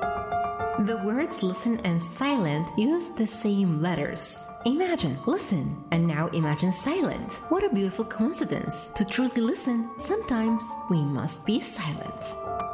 The words listen and silent use the same letters. Imagine, listen, and now imagine silent. What a beautiful coincidence. To truly listen, sometimes we must be silent.